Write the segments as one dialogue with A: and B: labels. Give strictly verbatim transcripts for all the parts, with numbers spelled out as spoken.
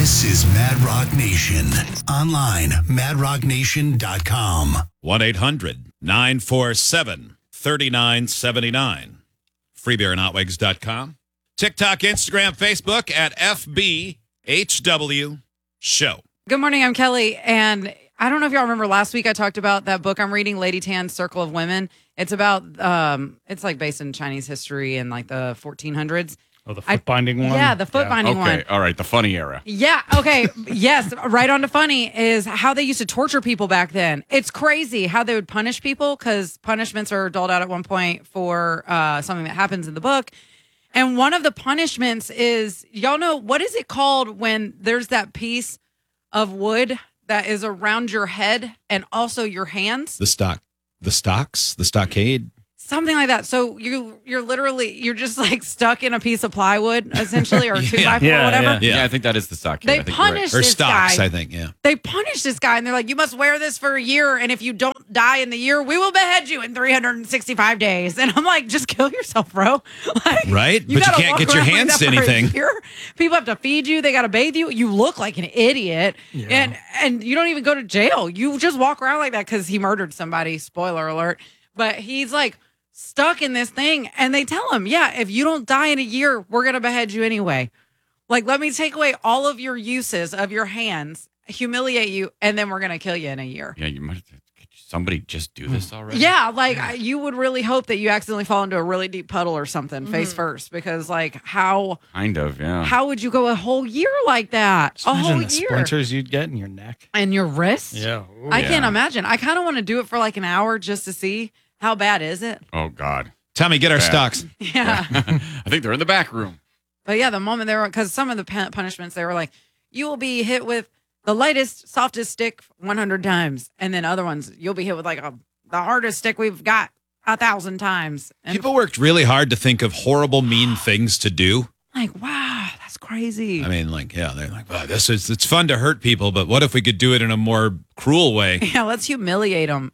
A: This is Mad Rock Nation. Online, mad rock nation dot com.
B: one eight hundred nine four seven three nine seven nine. free beer and hot wigs dot com. TikTok, Instagram, Facebook at F B H W Show.
C: Good morning, I'm Kelly, and I don't know if y'all remember last week I talked about that book I'm reading, Lady Tan's Circle of Women. It's about, um, it's like based in Chinese history in like the fourteen hundreds.
D: Oh, the foot binding one?
C: Yeah, the foot
D: Yeah.
C: binding one.
E: Okay, all right, the funny era.
C: Yeah, okay. Yes, right on to funny is how they used to torture people back then. It's crazy how they would punish people because punishments are doled out at one point for uh, something that happens in the book. And one of the punishments is, y'all know, what is it called when there's that piece of wood that is around your head and also your hands?
B: The stock, the stocks, the stockade.
C: Something like that. So you you're literally you're just like stuck in a piece of plywood essentially, or two by four,
D: Yeah,
C: whatever.
D: yeah.
E: Yeah,
B: Yeah.
E: I think that is the stock.
C: They
E: I think you're right.
C: punish
B: Or
C: this
B: stocks,
C: guy.
B: I think, yeah.
C: They punish this guy and they're like, you must wear this for a year, and if you don't die in the year, we will behead you in three hundred sixty-five days. And I'm like, just kill yourself, bro. Like,
B: Right? But you
C: gotta
B: can't
C: walk
B: get your
C: around like
B: hands
C: that
B: to
C: for a
B: anything.
C: year. People have to feed you. They got to bathe you. You look like an idiot,
D: Yeah.
C: and and you don't even go to jail. You just walk around like that because he murdered somebody. Spoiler alert. But he's like stuck in this thing, and they tell him, yeah, if you don't die in a year, we're gonna behead you anyway. Like, let me take away all of your uses of your hands, humiliate you, and then we're gonna kill you in a year.
E: Yeah, you might. Could somebody just do this already?
C: Yeah, like I- you would really hope that you accidentally fall into a really deep puddle or something face first, because like how
E: Kind of, yeah.
C: how would you go a whole year like that?
D: Just
C: A
D: imagine
C: whole
D: the
C: year
D: splinters you'd get in your neck.
C: and your wrist.
D: Yeah. Ooh.
C: I
E: Yeah.
C: can't imagine. I kind of want to do it for like an hour just to see how bad is it.
E: Oh, God.
B: Tommy, get our
E: Bad.
B: stocks.
C: Yeah.
E: I think they're in the back room.
C: But yeah, the moment they were, because some of the pu- punishments, they were like, you will be hit with the lightest, softest stick one hundred times. And then other ones, you'll be hit with like a, the hardest stick we've got a thousand times. And
B: People worked really hard to think of horrible, mean things to do.
C: like, wow, that's crazy.
B: I mean, like, yeah, they're like, wow, this is, it's fun to hurt people, but what if we could do it in a more cruel way?
C: Yeah, let's humiliate him.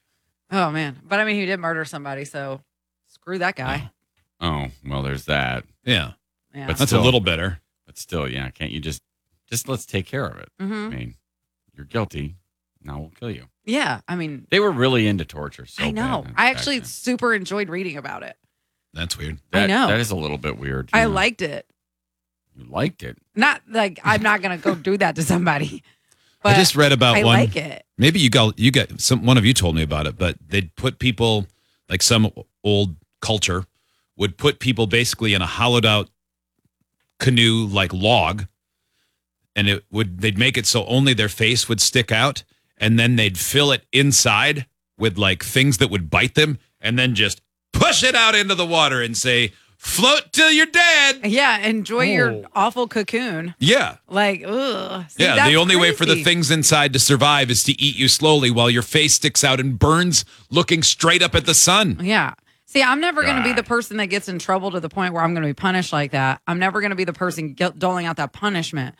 C: Oh, man. But I mean, he did murder somebody, so screw that guy.
E: Oh, well, there's that.
B: Yeah,
C: Yeah.
E: But
B: that's
E: still-
B: a little better.
E: But still, yeah, can't you just, just let's take care of it? I
C: hmm
E: mean, you're guilty. Now we'll kill you.
C: Yeah. I mean,
E: They were really into torture. So
C: I know.
E: bad
C: I
E: back
C: actually
E: then.
C: super enjoyed reading about it.
B: That's weird.
C: I
E: That-
C: know.
E: That is a little bit weird.
C: I
E: yeah.
C: liked it.
E: You liked it.
C: Not like I'm not going to go do that to somebody. But
B: I just read about
C: I
B: one.
C: like it.
B: Maybe you got you got some. One of you told me about it, but they'd put people like some old culture would put people basically in a hollowed out canoe like log, and it would they'd make it so only their face would stick out, and then they'd fill it inside with like things that would bite them, and then just push it out into the water and say, "Float till you're dead."
C: Yeah, enjoy your
D: Oh.
C: awful cocoon.
B: Yeah.
C: Like, ugh. See,
B: Yeah,
C: that's
B: the only way for the
C: crazy.
B: things inside to survive is to eat you slowly while your face sticks out and burns looking straight up at the sun.
C: Yeah. See, I'm never going to be
E: God.
C: the person that gets in trouble to the point where I'm going to be punished like that. I'm never going to be the person guilt- doling out that punishment.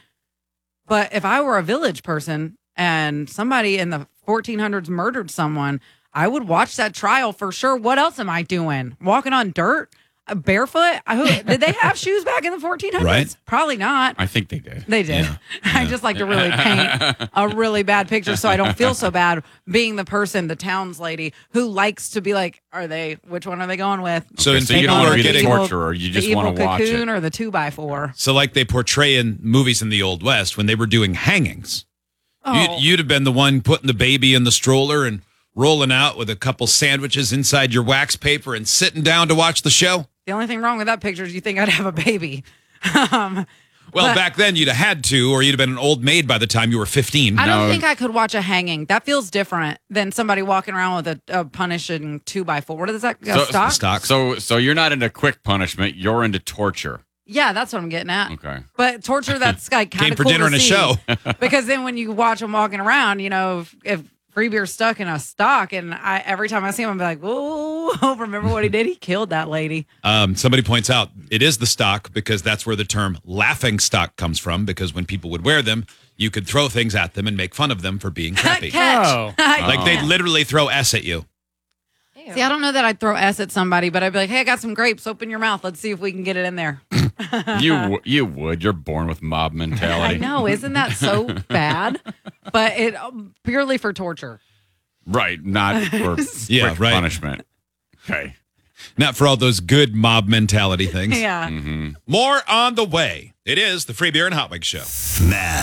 C: But if I were a village person and somebody in the fourteen hundreds murdered someone, I would watch that trial for sure. What else am I doing? Walking on dirt? Uh, Barefoot? I, who, did they have shoes back in the fourteen hundreds?
B: Right.
C: Probably not.
E: I think they did.
C: They did.
B: Yeah.
C: I just like to really paint a really bad picture so I don't feel so bad being the person, the towns lady, who likes to be like, are they, which one are they going with?
B: So,
E: Okay,
B: in
E: so you
B: people
E: don't
B: who
E: want
B: are
E: to be the
B: getting
E: torturer. You just
C: the evil
E: want to watch
C: cocoon
E: it.
C: or the two by four?
B: so like they portray in movies in the Old West when they were doing hangings.
C: Oh,
B: You'd, you'd have been the one putting the baby in the stroller and rolling out with a couple sandwiches inside your wax paper and sitting down to watch the show.
C: the only thing wrong with that picture is you think I'd have a baby. um,
B: Well,
C: But-
B: back then you'd have had to, or you'd have been an old maid by the time you were fifteen.
C: I don't
E: No.
C: think I could watch a hanging. That feels different than somebody walking around with a, a punishing two by four. What is that? A
E: So-
C: stock?
B: Stock.
E: So, so you're not into quick punishment. You're into torture.
C: Yeah, that's what I'm getting at.
E: Okay.
C: But torture that's like kind
B: Came
C: of
B: for
C: cool
B: dinner
C: to
B: and a
C: see.
B: show.
C: Because then when you watch them walking around, you know, if, if free beer's stuck in a stock, and I every time I see him, I'm like, oh, remember what he did? He killed that lady.
B: Um, somebody points out it is the stock because that's where the term laughing stock comes from, because when people would wear them, you could throw things at them and make fun of them for being crappy.
C: Catch.
D: Oh.
B: Like
E: Oh.
B: they'd literally throw S at you.
C: See, I don't know that I'd throw S at somebody, but I'd be like, hey, I got some grapes. Open your mouth. Let's see if we can get it in there.
E: you w- you would. You're born with mob
C: I
E: mentality.
C: know, isn't that so bad? But it um, purely for torture.
E: Right, not for
B: Yeah,
E: quick
B: right.
E: punishment. Okay.
B: Not for all those good mob mentality things.
C: Yeah.
B: More on the way. It is the Free Beer and Hot Wings Show.
A: Mad